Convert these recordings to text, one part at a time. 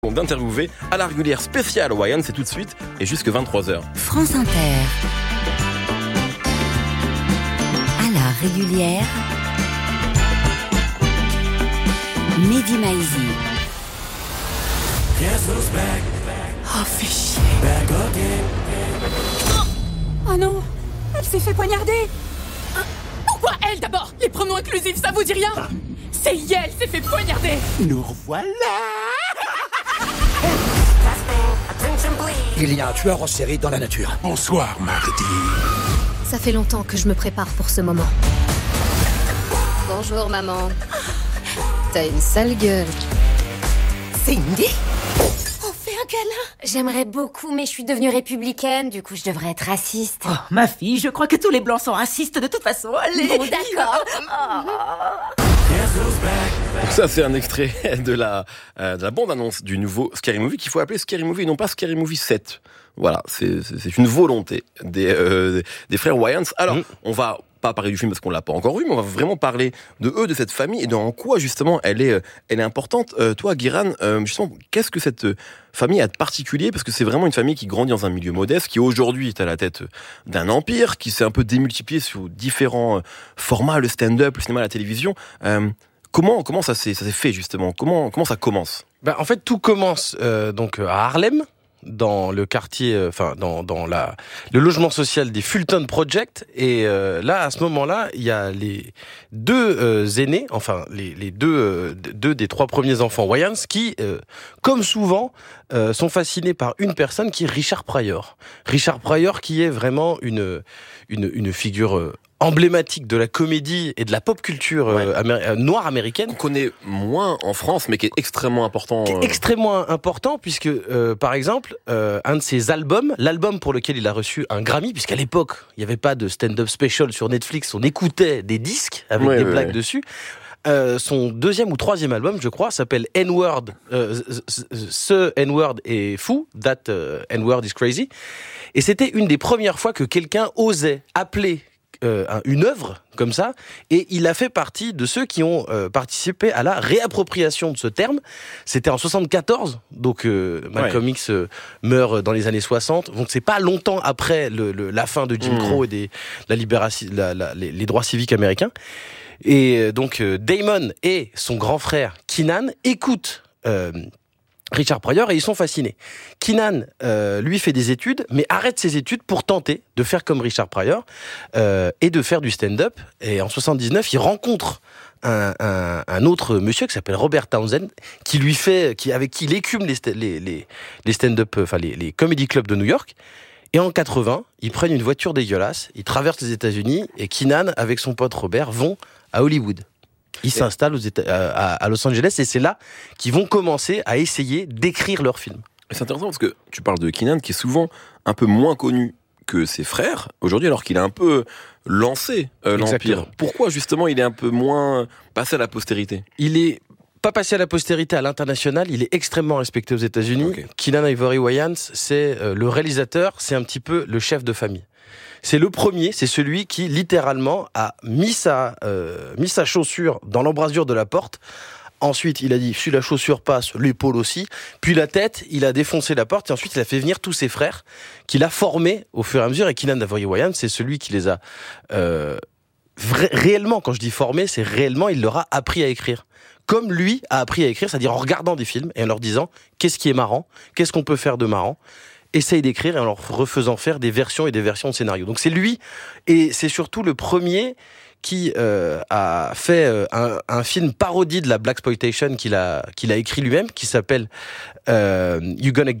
D'interviewer à la régulière spéciale Wayans, c'est tout de suite et jusque 23h. France Inter. À la régulière, Mehdi Maizi. Oh, fais chier. Oh non, elle s'est fait poignarder. Pourquoi elle d'abord? Les pronoms inclusifs, ça vous dit rien? C'est elle s'est fait poignarder. Nous revoilà. Il y a un tueur en série dans la nature. Bonsoir, Mardi. Ça fait longtemps que je me prépare pour ce moment. Bonjour, maman. T'as une sale gueule. Cindy, on fait un câlin. J'aimerais beaucoup, mais je suis devenue républicaine, du coup je devrais être raciste. Oh, ma fille, je crois que tous les blancs sont racistes de toute façon. Allez. Bon, d'accord. Ça, c'est un extrait de la bande-annonce du nouveau Scary Movie qu'il faut appeler Scary Movie et non pas Scary Movie 7. Voilà, c'est une volonté des frères Wayans. Alors, on va pas parler du film parce qu'on l'a pas encore vu, mais on va vraiment parler de eux, de cette famille et de en quoi justement elle est importante. Toi, Guiran, justement, qu'est-ce que cette famille a de particulier? Parce que c'est vraiment une famille qui grandit dans un milieu modeste, qui aujourd'hui est à la tête d'un empire, qui s'est un peu démultiplié sur différents formats, le stand-up, le cinéma, la télévision. Comment ça s'est fait justement? Comment ça commence? En fait, tout commence donc à Harlem, dans le quartier, dans le logement social des Fulton Project. Et là, à ce moment-là, il y a les deux aînés, enfin les deux des trois premiers enfants Wayans, qui, comme souvent, sont fascinés par une personne qui est Richard Pryor. Richard Pryor, qui est vraiment une figure emblématique de la comédie et de la pop culture noire américaine. Qu'on connaît moins en France, mais qui est extrêmement important. Qui est extrêmement important, puisque, par exemple, un de ses albums, l'album pour lequel il a reçu un Grammy, puisqu'à l'époque, il n'y avait pas de stand-up special sur Netflix, on écoutait des disques avec des blagues dessus. Son deuxième ou troisième album, je crois, s'appelle N-Word. Ce N-Word est fou, that N-Word is crazy. Et c'était une des premières fois que quelqu'un osait appeler une œuvre comme ça, et il a fait partie de ceux qui ont participé à la réappropriation de ce terme. C'était en 74, donc Malcolm X meurt dans les années 60, donc c'est pas longtemps après la fin de Jim Crow et la libération, les droits civiques américains. Et donc Damon et son grand frère Keenan écoutent Richard Pryor et ils sont fascinés. Keenan, lui, fait des études, mais arrête ses études pour tenter de faire comme Richard Pryor et de faire du stand-up. Et en 79, il rencontre un autre monsieur qui s'appelle Robert Townsend, avec qui il écume les stand-up, enfin les comedy clubs de New York. Et en 80, ils prennent une voiture dégueulasse, ils traversent les États-Unis et Keenan, avec son pote Robert, vont à Hollywood. Ils s'installent à Los Angeles et c'est là qu'ils vont commencer à essayer d'écrire leur film. C'est intéressant parce que tu parles de Keenan qui est souvent un peu moins connu que ses frères aujourd'hui, alors qu'il a un peu lancé l'Empire. Pourquoi justement il est un peu moins passé à la postérité? Il est pas passé à la postérité à l'international, il est extrêmement respecté aux États-Unis. Okay. Keenan Ivory Wayans, c'est le réalisateur, c'est un petit peu le chef de famille. C'est le premier, c'est celui qui littéralement a mis sa chaussure dans l'embrasure de la porte. Ensuite, il a dit, si la chaussure passe, l'épaule aussi. Puis la tête, il a défoncé la porte. Et ensuite, il a fait venir tous ses frères, qu'il a formés au fur et à mesure. Et Keenan Ivory Wayans, c'est celui qui les a réellement, quand je dis formés, c'est réellement, il leur a appris à écrire. Comme lui a appris à écrire, c'est-à-dire en regardant des films et en leur disant, qu'est-ce qui est marrant? Qu'est-ce qu'on peut faire de marrant? Essaye d'écrire et en leur refaisant faire des versions et des versions de scénarios. Donc c'est lui, et c'est surtout le premier qui a fait un film parodie de la blaxploitation qu'il a écrit lui-même, qui s'appelle You're Gonna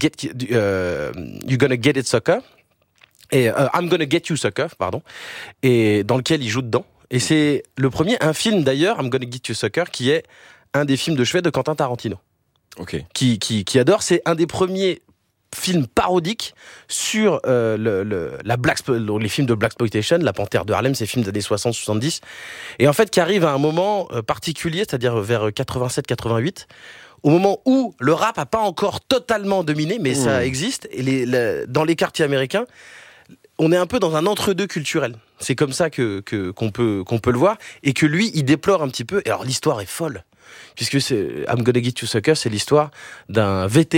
Get It Sucker, et I'm Gonna Get You Sucker, pardon, et dans lequel il joue dedans. Et c'est le premier, un film d'ailleurs, I'm Gonna Get You Sucker, qui est un des films de chevet de Quentin Tarantino. Ok. Qui adore, c'est un des premiers film parodique sur les films de blaxploitation, La Panthère de Harlem, ces films des années 60-70, et en fait qui arrive à un moment particulier, c'est-à-dire vers 87-88, au moment où le rap a pas encore totalement dominé, mais ça existe, et dans les quartiers américains, on est un peu dans un entre-deux culturel. C'est comme ça qu'on peut le voir, et que lui, il déplore un petit peu. Et alors l'histoire est folle, puisque c'est I'm Gonna Get You Sucker, c'est l'histoire d'un vétéran